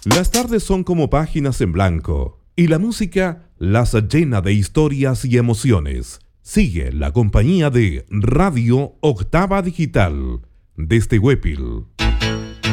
Las tardes son como páginas en blanco y la música las llena de historias y emociones. Sigue la compañía de Radio Octava Digital desde Huépil.